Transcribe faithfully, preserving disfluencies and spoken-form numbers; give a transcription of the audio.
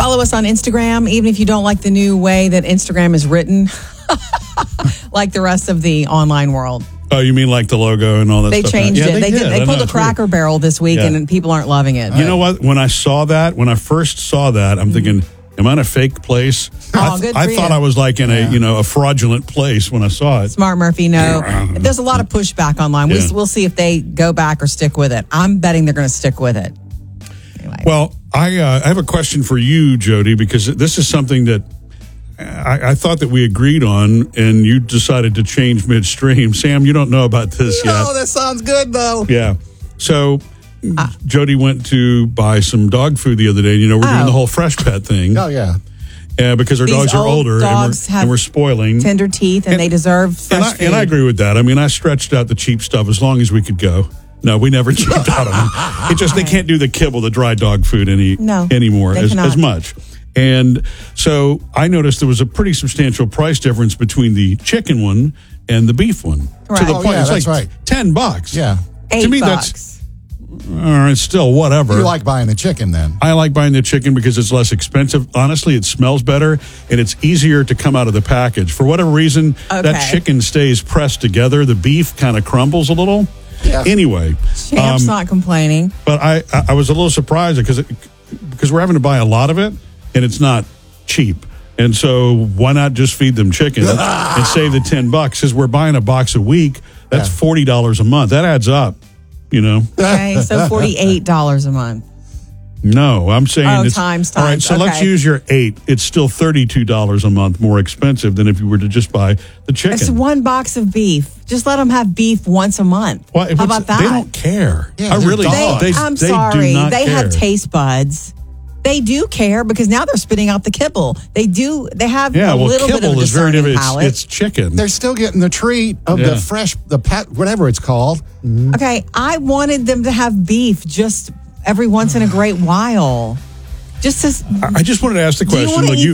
Follow us on Instagram, even if you don't like the new way that Instagram is written, like the rest of the online world. Oh, you mean like the logo and all that They stuff? changed yeah, it. They, They, did. did. They I pulled know, a it's Cracker weird. Barrel this week, Yeah. and people aren't loving it. You know what? When I saw that, when I first saw that, I'm thinking, am I in a fake place? Oh, I, th- good I for thought you. I was like in a you know a fraudulent place when I saw it. Smart Murphy, no. There's a lot of pushback online. We, Yeah. We'll see if they go back or stick with it. I'm betting they're going to stick with it. Anyway. Well, I uh, I have a question for you, Jody, because this is something that I, I thought that we agreed on, and you decided to change midstream. Sam, you don't know about this yet. Oh, that sounds good, though. Yeah. So Jody went to buy some dog food the other day. You know, we're doing Oh. the whole fresh pet thing. Oh, yeah. Uh, because our These dogs are old older dogs and, we're, have and we're spoiling. Tender teeth, and, And- they deserve fresh And I, food. and I agree with that. I mean, I stretched out the cheap stuff as long as we could go. No, we never cheaped out on them. It just they can't do the kibble, the dry dog food any No, anymore they as, cannot. as much. And so I noticed there was a pretty substantial price difference between the chicken one and the beef one. Right. To the Oh, point, yeah, it's that's like right. ten bucks. Yeah. Eight to me, bucks. that's all right. Still, whatever. You like buying the chicken then? I like buying the chicken because it's less expensive. Honestly, it smells better and it's easier to come out of the package. For whatever reason, that Okay. chicken stays pressed together. The beef kind of crumbles a little. Yeah. Anyway, Champ's um, not complaining. but I, I I was a little surprised because it, because we're having to buy a lot of it and it's not cheap. And so why not just feed them chicken and save the ten bucks? Because we're buying a box a week. That's Yeah. forty dollars a month. That adds up, you know. Okay, so forty-eight dollars a month. No, I'm saying Oh, it's times, all right. times. So let's Okay. use your eight. It's still thirty-two dollars a month more expensive than if you were to just buy the chicken. It's one box of beef. Just let them have beef once a month. Why- How what's- about that? They don't care. Yeah, I they're really dogs. They- they, I'm they sorry. do not they care. have taste buds. They do care because now they're spitting out the kibble. They do. They have Yeah, a well, little bit of kibble a is very discerning different. It's, palate. it's chicken. They're still getting the treat of Yeah. the fresh, the pet, whatever it's called. Okay, I wanted them to have beef just every once in a great while. Just to I I just wanted to ask the Do you question. wanna Look, eat you,